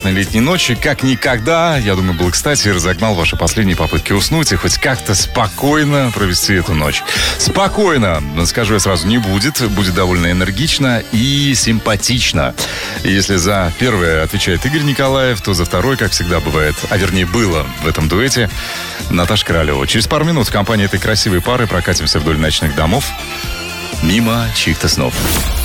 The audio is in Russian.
Летней ночи, как никогда, я думаю, был кстати, разогнал ваши последние попытки уснуть и хоть как-то спокойно провести эту ночь. Спокойно, скажу я сразу, не будет. Будет довольно энергично и симпатично. И если за первое отвечает Игорь Николаев, то за второй, как всегда бывает, а вернее было в этом дуэте, Наташа Королева. Через пару минут в компании этой красивой пары прокатимся вдоль ночных домов мимо чьих-то снов.